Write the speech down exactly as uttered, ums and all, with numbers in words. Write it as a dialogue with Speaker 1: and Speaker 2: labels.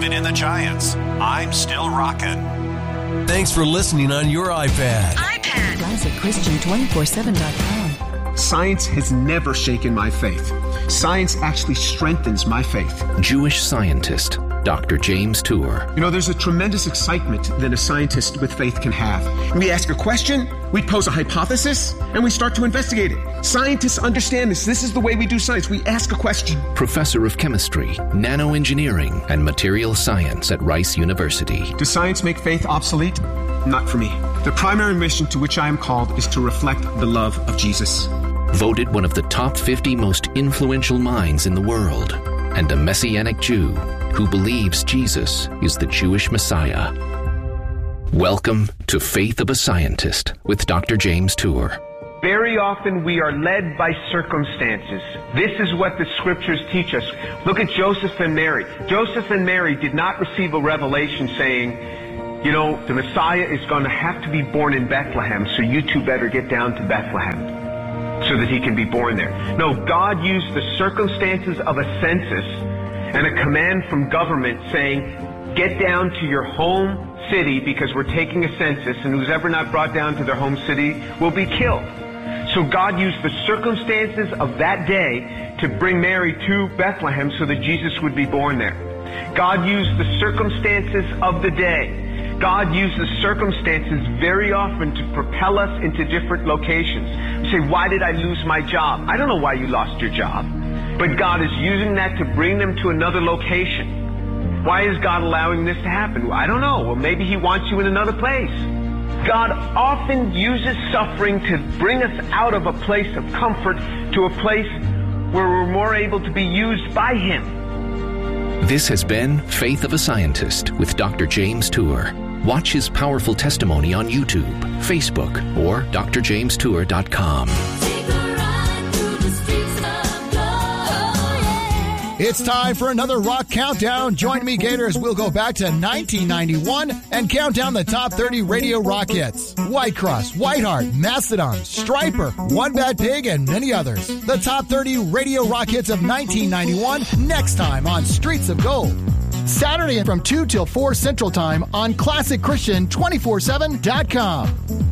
Speaker 1: Interested in the Giants? I'm still rocking.
Speaker 2: Thanks for listening on your iPad.
Speaker 3: iPad. Classic Christian two four seven dot com.
Speaker 4: Science has never shaken my faith. Science actually strengthens my faith.
Speaker 5: Jewish scientist, Doctor James Tour.
Speaker 4: You know, there's a tremendous excitement that a scientist with faith can have. We ask a question, we pose a hypothesis, and we start to investigate it. Scientists understand this. This is the way we do science. We ask a question.
Speaker 5: Professor of Chemistry, Nanoengineering, and Material Science at Rice University.
Speaker 4: Does science make faith obsolete? Not for me. The primary mission to which I am called is to reflect the love of Jesus.
Speaker 5: Voted one of the top fifty most influential minds in the world, and a Messianic Jew who believes Jesus is the Jewish Messiah. Welcome to Faith of a Scientist with Doctor James Tour.
Speaker 6: Very often we are led by circumstances. This is what the scriptures teach us. Look at Joseph and Mary. Joseph and Mary did not receive a revelation saying, you know, the Messiah is going to have to be born in Bethlehem, so you two better get down to Bethlehem so that he can be born there. No, God used the circumstances of a census and a command from government saying, get down to your home city because we're taking a census, and who's ever not brought down to their home city will be killed. So God used the circumstances of that day to bring Mary to Bethlehem so that Jesus would be born there. God used the circumstances of the day. God uses circumstances very often to propel us into different locations. You say, why did I lose my job? I don't know why you lost your job, but God is using that to bring them to another location. Why is God allowing this to happen? I don't know. Well, maybe he wants you in another place. God often uses suffering to bring us out of a place of comfort to a place where we're more able to be used by him.
Speaker 5: This has been Faith of a Scientist with Doctor James Tour. Watch his powerful testimony on YouTube, Facebook, or d r james tour dot com.
Speaker 7: It's time for another Rock Countdown. Join me, Gators. We'll go back to nineteen ninety-one and count down the top thirty radio rock hits. Whitecross, Whiteheart, Mastodon, Striper, One Bad Pig, and many others. The top thirty radio rock hits of nineteen ninety-one next time on Streets of Gold. Saturday from two till four Central Time on Classic Christian two four seven dot com.